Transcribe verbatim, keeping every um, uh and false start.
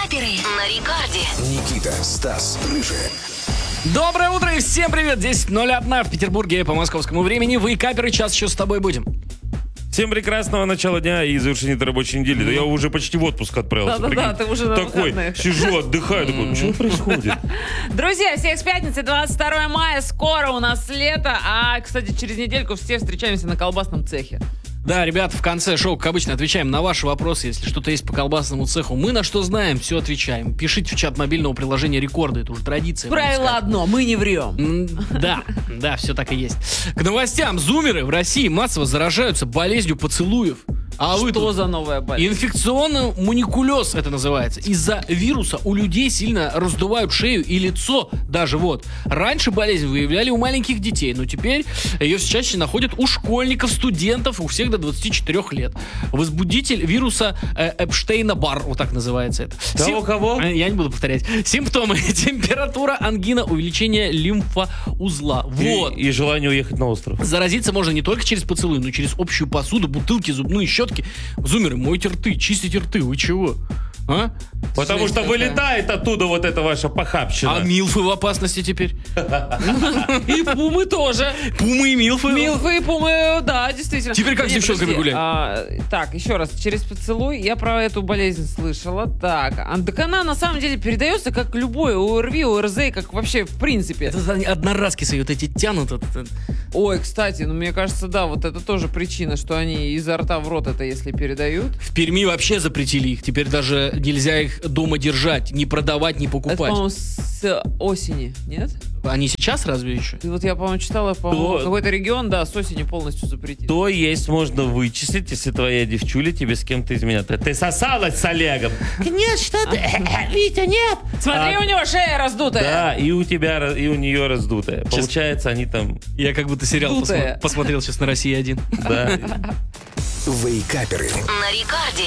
Вейкаперы на рекорде. Никита, Стас, Рыжий. Доброе утро и всем привет! десять ноль один в Петербурге по московскому времени. Вейкаперы, час еще с тобой будем. Всем прекрасного начала дня и завершения этой рабочей недели. Да я уже почти в отпуск отправился. Да-да-да, ты уже на такой, выходных. сижу, отдыхаю, такой, что происходит? Друзья, всех с пятницы, двадцать второе мая, скоро у нас лето, а, кстати, через недельку все встречаемся на колбасном цехе. Да, ребята, в конце шоу, как обычно, отвечаем на ваши вопросы. Если что-то есть по колбасному цеху, мы на что знаем, все отвечаем. Пишите в чат мобильного приложения Рекорда, это уже традиция. Правило одно, мы не врем. М, Да, да, все так и есть. К новостям. Зумеры в России массово заражаются болезнью поцелуев. А вы Что тут... за новая болезнь? Инфекционный маникулез это называется. Из-за вируса у людей сильно раздувают шею и лицо даже вот. Раньше болезнь выявляли у маленьких детей, но теперь ее все чаще находят у школьников, студентов, у всех до двадцати четырёх лет. Возбудитель вируса э, Эпштейна-Барр, вот так называется это. Кого, кого? Э, Я не буду повторять. Симптомы: температура, ангина, увеличение лимфоузла. Вот. И, и желание уехать на остров. Заразиться можно не только через поцелуй, но и через общую посуду, бутылки, зубные щетки. Зумеры, мойте рты, чистите рты, вы чего? А? Потому Жесть что какая. вылетает оттуда вот эта ваша похабщина. А милфы в опасности теперь? И пумы тоже. Пумы и милфы? Милфы и пумы, да, действительно. Теперь как с Не, девчонками подожди, гулять? а, так, еще раз, через поцелуй я про эту болезнь слышала. Так, а так она на самом деле передается как любой ОРВИ, ОРЗ, как вообще в принципе. Это они одноразки свои вот эти тянут. это- это. Ой, кстати, ну мне кажется, да, вот это тоже причина, что они изо рта в рот это если передают. В Перми вообще запретили их. Теперь даже нельзя их дома держать, не продавать, не Это, покупать. по-моему, с осени, нет? Они сейчас разве еще? И вот я, по-моему, читала, по-моему, То- какой-то регион, да, с осени полностью запретили. То есть можно вычислить, если твоя девчуля тебе с кем-то изменяет. Ты сосалась с Олегом? Нет, что ты? Витя, нет. Смотри, А, у него шея раздутая. Да, и у тебя, раз- и у нее раздутая. Получается, они там, Я как будто сериал Дутая. посмо- посмотрел сейчас на России один. да. Вейкаперы. На рекорде.